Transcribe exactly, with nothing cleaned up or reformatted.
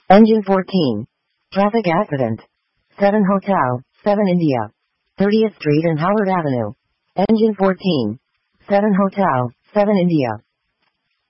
Engine fourteen. Traffic accident. seven Hotel, seven India. thirtieth Street and Howard Avenue. Engine fourteen. seven Hotel, seven India.